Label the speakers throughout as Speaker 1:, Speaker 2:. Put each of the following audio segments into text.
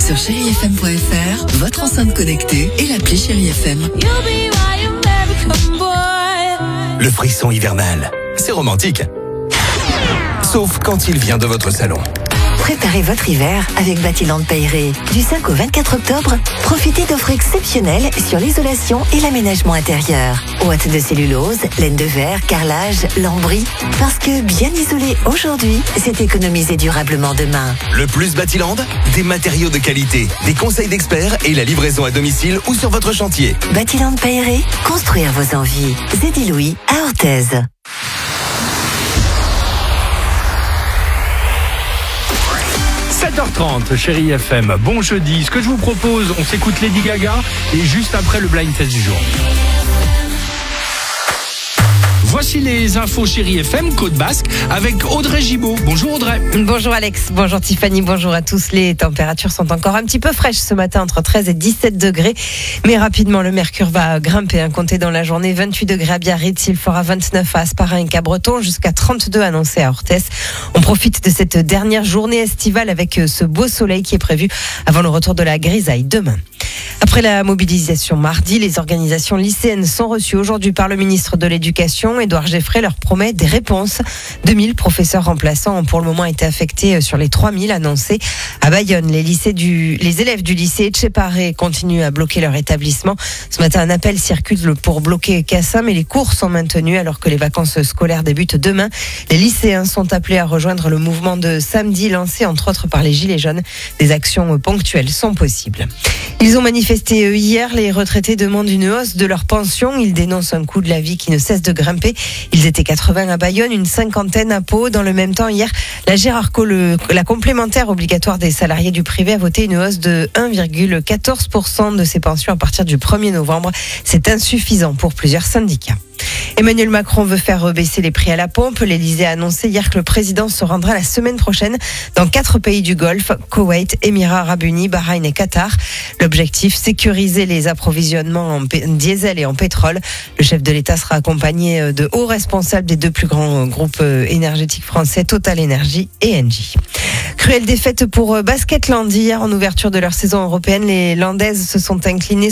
Speaker 1: sur chérifm.fr, votre enceinte connectée et l'appli Chéri FM.
Speaker 2: Le frisson hivernal, c'est romantique. Sauf quand il vient de votre salon.
Speaker 3: Préparez votre hiver avec Batiland Paillerie. Du 5 au 24 octobre, profitez d'offres exceptionnelles sur l'isolation et l'aménagement intérieur. Ouate de cellulose, laine de verre, carrelage, lambris. Parce que bien isolé aujourd'hui, c'est économiser durablement demain.
Speaker 2: Le plus Batiland, des matériaux de qualité, des conseils d'experts et la livraison à domicile ou sur votre chantier.
Speaker 3: Batiland Paillerie, construire vos envies. Zédy Louis à Orthez.
Speaker 4: 7h30, Chéri FM, bon jeudi. Ce que je vous propose, on s'écoute Lady Gaga et juste après le blind test du jour. Voici les infos Chéri FM, Côte Basque, avec Audrey Gibaud. Bonjour Audrey.
Speaker 5: Bonjour Alex, bonjour Tiffany, bonjour à tous. Les températures sont encore un petit peu fraîches ce matin, entre 13 et 17 degrés. Mais rapidement, le mercure va grimper. Comptez dans la journée 28 degrés à Biarritz, il fera 29 à Asparin et Cabreton, jusqu'à 32 annoncés à Orthez. On profite de cette dernière journée estivale avec ce beau soleil qui est prévu avant le retour de la grisaille demain. Après la mobilisation mardi, les organisations lycéennes sont reçues aujourd'hui par le ministre de l'Éducation. Édouard Geffray leur promet des réponses. 2000 professeurs remplaçants ont pour le moment été affectés sur les 3000 annoncés. À Bayonne, les élèves du lycée Etcheparé continuent à bloquer leur établissement. Ce matin, un appel circule pour bloquer Cassin, mais les cours sont maintenus alors que les vacances scolaires débutent demain. Les lycéens sont appelés à rejoindre le mouvement de samedi lancé entre autres par les Gilets jaunes. Des actions ponctuelles sont possibles. Ils ont manifesté hier, les retraités demandent une hausse de leur pension. Ils dénoncent un coût de la vie qui ne cesse de grimper. Ils étaient 80 à Bayonne, une cinquantaine à Pau. Dans le même temps, hier, la Gérardco, la complémentaire obligatoire des salariés du privé, a voté une hausse de 1,14% de ses pensions à partir du 1er novembre. C'est insuffisant pour plusieurs syndicats. Emmanuel Macron veut faire baisser les prix à la pompe. L'Élysée a annoncé hier que le président se rendra la semaine prochaine dans 4 pays du Golfe, Koweït, Émirats Arabes Unis, Bahreïn et Qatar. L'objectif, sécuriser les approvisionnements en diesel et en pétrole. Le chef de l'État sera accompagné de hauts responsables des 2 plus grands groupes énergétiques français, Total Energy et Engie. Cruelle défaite pour Basketland. Hier, en ouverture de leur saison européenne, les Landaises se sont inclinées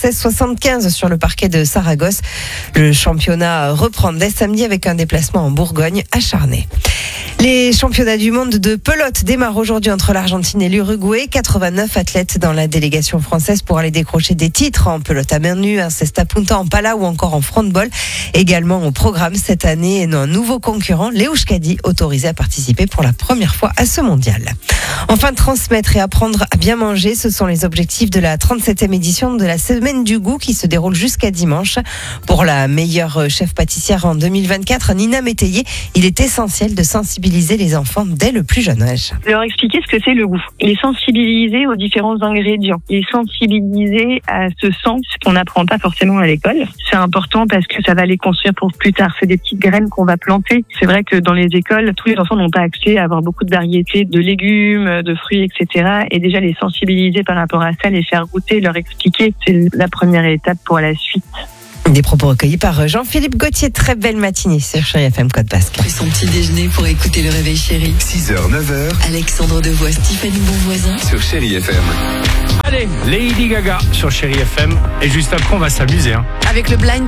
Speaker 5: 76-75 sur le parquet de Saragosse. Le championnat reprend dès samedi avec un déplacement en Bourgogne acharné. Les championnats du monde de pelote démarrent aujourd'hui entre l'Argentine et l'Uruguay. 89 athlètes dans la délégation française pour aller décrocher des titres en pelote à main nue, en cesta punta, en pala ou encore en frontball. Également au programme cette année, un nouveau concurrent, l'Euskadi, autorisé à participer pour la première fois à ce mondial. Enfin, transmettre et apprendre à bien manger, ce sont les objectifs de la 37e édition de la Semaine du Goût qui se déroule jusqu'à dimanche. Pour la meilleure chef pâtissière en 2024, Nina Métayer, il est essentiel de sensibiliser les enfants dès le plus jeune âge.
Speaker 6: Leur expliquer ce que c'est le goût, les sensibiliser aux différents ingrédients, les sensibiliser à ce sens qu'on n'apprend pas forcément à l'école. C'est important parce que ça va les construire pour plus tard. C'est des petites graines qu'on va planter. C'est vrai que dans les écoles, tous les enfants n'ont pas accès à avoir beaucoup de variétés de légumes, de fruits, etc. Et déjà les sensibiliser par rapport à ça, les faire goûter, leur expliquer, c'est la première étape pour la suite.
Speaker 5: Des propos recueillis par Jean-Philippe Gauthier. Très belle matinée sur Chéri FM Côte Basque.
Speaker 1: Pris son petit déjeuner pour écouter le réveil chéri.
Speaker 2: 6h, 9h.
Speaker 1: Alexandre Devois, Tiffany Bonvoisin.
Speaker 2: Sur Chéri FM.
Speaker 4: Allez, Lady Gaga sur Chéri FM. Et juste après, on va s'amuser.
Speaker 7: Avec le blind